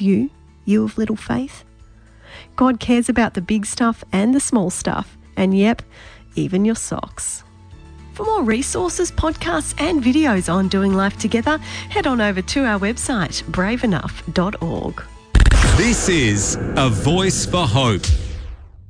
you of little faith? God cares about the big stuff and the small stuff, and yep, even your socks. For more resources, podcasts and videos on doing life together, head on over to our website, braveenough.org. This is A Voice for Hope